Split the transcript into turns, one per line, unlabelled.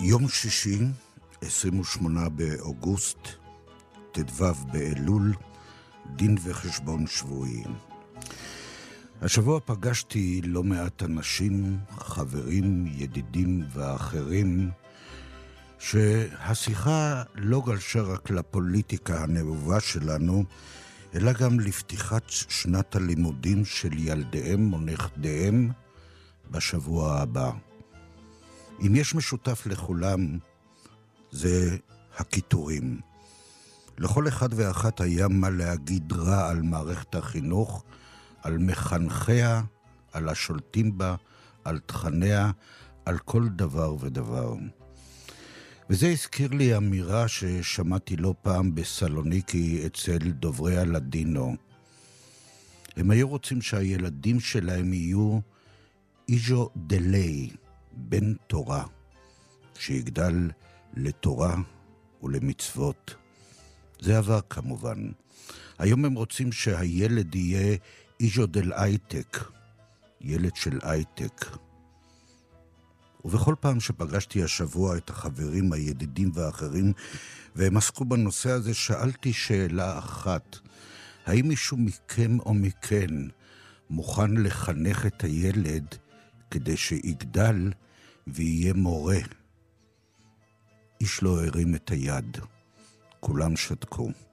יום שישי, 28 באוגוסט, ט"ו באלול, דין וחשבון שבועי. השבוע פגשתי לא מעט אנשים, חברים, ידידים ואחרים, שהשיחה לא גלשה רק לפוליטיקה הנאובה שלנו, אלא גם לפתיחת שנת הלימודים של ילדיהם או נכדיהם בשבוע הבא. אם יש משותף לכולם, זה הכיתורים. לכל אחד ואחת היה מה להגיד רע על מערכת החינוך, על מחנכיה, על השולטים בה, על תכניה, על כל דבר ודבר. וזה הזכיר לי אמירה ששמעתי לא פעם בסלוניקי אצל דוברי הלדינו. הם היו רוצים שהילדים שלהם יהיו איז'ו דלי, בן תורה, שיגדל לתורה ולמצוות. זה עבר כמובן. היום הם רוצים שהילד יהיה איז'ו דל הייטק, ילד של הייטק. ובכל פעם שפגשתי השבוע את החברים, הידידים והאחרים, והם עסקו בנושא הזה, שאלתי שאלה אחת: האם מישהו מכם או מכן מוכן לחנך את הילד כדי שיגדל ויהיה מורה? איש לא הרים את היד, כולם שתקו.